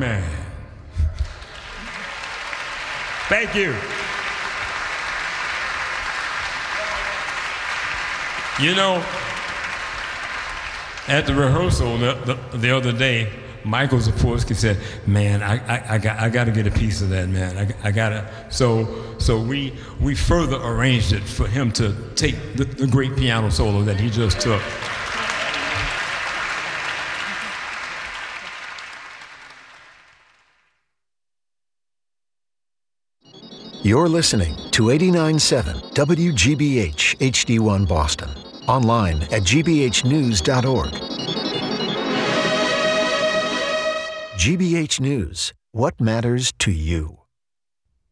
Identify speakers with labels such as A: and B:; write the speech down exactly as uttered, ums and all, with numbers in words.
A: man. Thank you. You know, at the rehearsal the, the, the other day, Michael Zaporski said, "Man, I, I, I got I got to get a piece of that, man. I, I gotta." So so we we further arranged it for him to take the, the great piano solo that he just took.
B: You're listening to eighty-nine point seven W G B H H D one Boston. Online at g b h news dot org. G B H News. What matters to you?